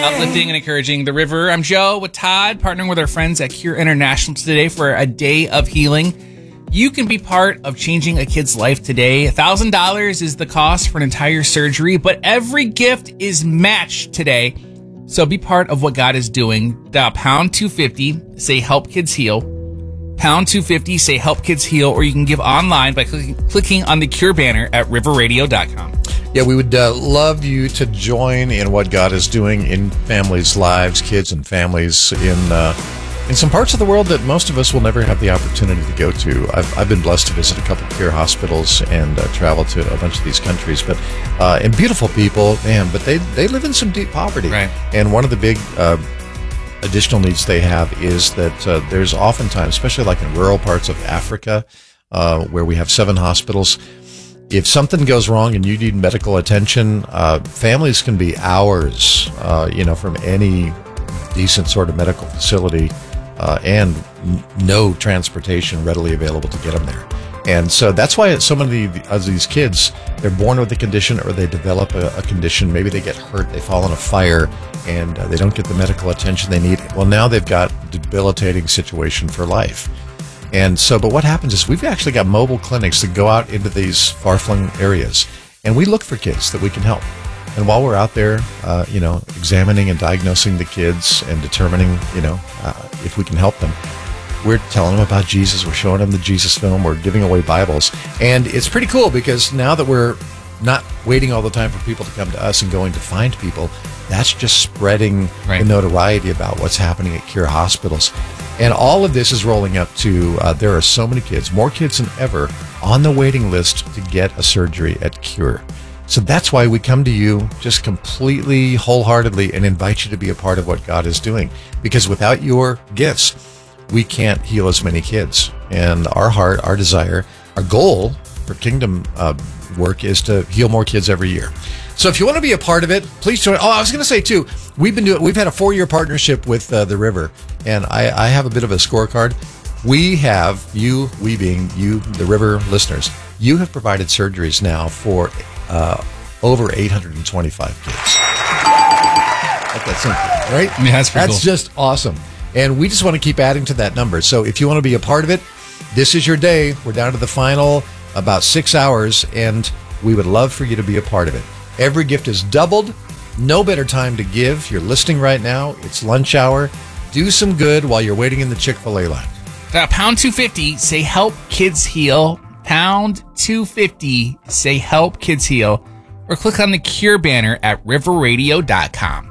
Uplifting and encouraging the river. I'm Joe with Todd, partnering with our friends at Cure International today for a day of healing. You can be part of changing a kid's life today. $1,000 is the cost for an entire surgery, but every gift is matched today. So be part of what God is doing. Dial pound 250, say help kids heal. Pound 250, say help kids heal, or you can give online by clicking on the Cure banner at riverradio.com. Yeah, we would love you to join in what God is doing in families' lives, kids and families in some parts of the world that most of us will never have the opportunity to go to. I've been blessed to visit a couple of Cure hospitals and travel to a bunch of these countries, but and beautiful people, man, but they live in some deep poverty. Right. And one of the big additional needs they have is that there's oftentimes, especially like in rural parts of Africa, where we have 7 hospitals. If something goes wrong and you need medical attention, families can be hours, from any decent sort of medical facility, and no transportation readily available to get them there. And so that's why so many of these kids, they're born with a condition or they develop a condition. Maybe they get hurt, they fall in a fire, and they don't get the medical attention they need. Well, now they've got a debilitating situation for life. And so, but what happens is we've actually got mobile clinics that go out into these far-flung areas, and we look for kids that we can help. And while we're out there, examining and diagnosing the kids and determining, if we can help them, we're telling them about Jesus. We're showing them the Jesus film. We're giving away Bibles. And it's pretty cool because now that we're not waiting all the time for people to come to us and going to find people, that's just spreading the notoriety about what's happening at Cure hospitals. And all of this is rolling up to, there are so many kids, more kids than ever, on the waiting list to get a surgery at Cure. So that's why we come to you just completely, wholeheartedly, and invite you to be a part of what God is doing. Because without your gifts, we can't heal as many kids. And our heart, our desire, our goal for kingdom work is to heal more kids every year. So if you want to be a part of it, please join. Oh, I was going to say too, we've had a 4-year partnership with the River, and I have a bit of a scorecard. We have we being you, the River listeners, you have provided surgeries now for over 825 kids. Let that sink in, right? Yeah, that's pretty cool. That's just awesome. And we just want to keep adding to that number. So if you want to be a part of it, this is your day. We're down to the final about 6 hours, and we would love for you to be a part of it. Every gift is doubled. No better time to give. You're listening right now. It's lunch hour. Do some good while you're waiting in the Chick-fil-A line. Pound 250, say help kids heal. Pound 250, say help kids heal. Or click on the Cure banner at riverradio.com.